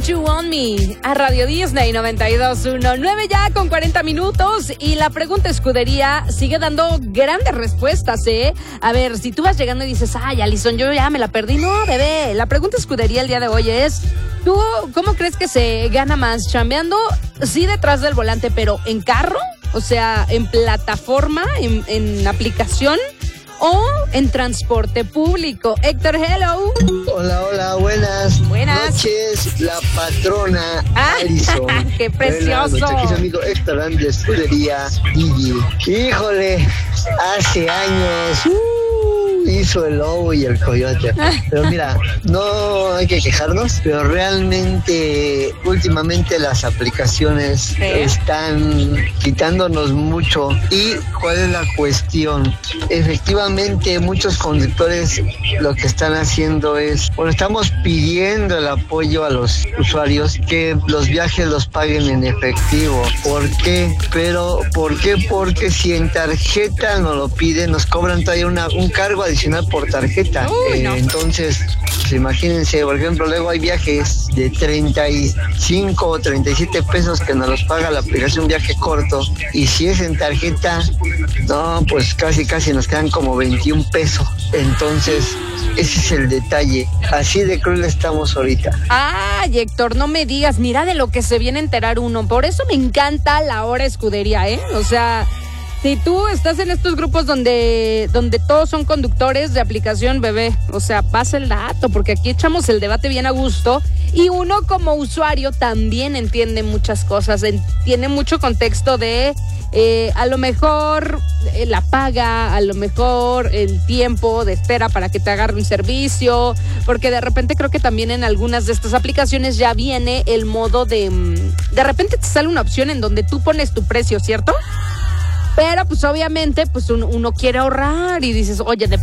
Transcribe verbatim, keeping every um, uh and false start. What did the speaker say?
You Want Me a Radio Disney noventa y dos punto uno. nueve ya con cuarenta minutos y la pregunta escudería sigue dando grandes respuestas, ¿eh? A ver, si tú vas llegando y dices, ay, Alison, yo ya me la perdí. No, bebé, la pregunta escudería el día de hoy es, ¿tú cómo crees que se gana más? ¿Chambeando? Sí, detrás del volante, pero ¿en carro? O sea, ¿en plataforma? ¿En, en aplicación? ¿O en transporte público? Héctor, hello. Hola, hola, buenas, buenas noches, la patrona ah, Alison. ¡Qué precioso! Buenas noches, aquí su amigo Héctor Andrés de Escudería Gigi. Híjole, hace años uh, hizo el lobo y el coyote. Pero mira, no hay que quejarnos, pero realmente últimamente las aplicaciones ¿sí? están quitándonos mucho. ¿Y cuál es la cuestión? Efectivamente, muchos conductores lo que están haciendo es, bueno, estamos pidiendo el apoyo a los usuarios que los viajes los paguen en efectivo. ¿Por qué? Pero, ¿por qué? Porque si en tarjeta nos lo piden, nos cobran todavía una, un cargo adicional por tarjeta. Uy, eh, no. Entonces, pues imagínense, por ejemplo, luego hay viajes de treinta y cinco o treinta y siete pesos que nos los paga la aplicación Viaje Corto, y si es en tarjeta, no, pues casi casi nos quedan como veintiún pesos. Entonces, ese es el detalle. Así de cruel estamos ahorita. Ay, Héctor, no me digas, mira de lo que se viene a enterar uno. Por eso me encanta la hora escudería, ¿eh? O sea, si tú estás en estos grupos donde, donde todos son conductores de aplicación, bebé, o sea, pasa el dato, porque aquí echamos el debate bien a gusto y uno como usuario también entiende muchas cosas, tiene mucho contexto de eh, a lo mejor eh, la paga, a lo mejor el tiempo de espera para que te agarre un servicio, porque de repente creo que también en algunas de estas aplicaciones ya viene el modo de, de repente te sale una opción en donde tú pones tu precio, ¿cierto? Pero pues obviamente pues uno, uno quiere ahorrar y dices, oye, de